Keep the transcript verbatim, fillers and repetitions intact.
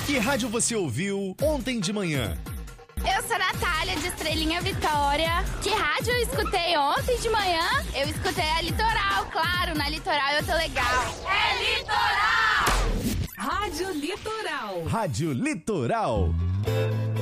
Que rádio você ouviu ontem de manhã? Eu sou a Natália, de Estrelinha Vitória. Que rádio eu escutei ontem de manhã? Eu escutei a Litoral, claro, na Litoral eu tô legal. É Litoral! Rádio Litoral. Rádio Litoral.